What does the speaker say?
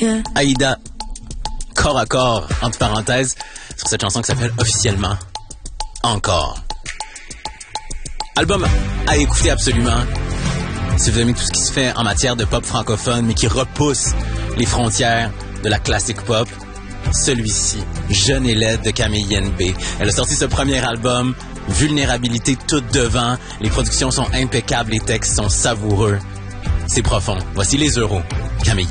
Yeah. Aïda, corps à corps, entre parenthèses, sur cette chanson qui s'appelle officiellement Encore. Album à écouter absolument. Si vous aimez tout ce qui se fait en matière de pop francophone, mais qui repousse les frontières de la classique pop, celui-ci, Jeune et laide de Camille Yenbe. Elle a sorti ce premier album, Vulnérabilité toute devant. Les productions sont impeccables, les textes sont savoureux. C'est profond. Voici les euros. Camille